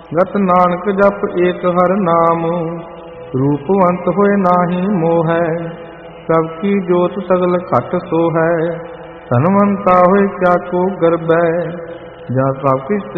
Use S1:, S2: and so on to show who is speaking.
S1: गत नानक जप एक हर नाम, रूपवंत होए नाही मोहै। सबकी जोत सगल घट सो है, धनवंता होए क्या को गर्बै। जा सब किछ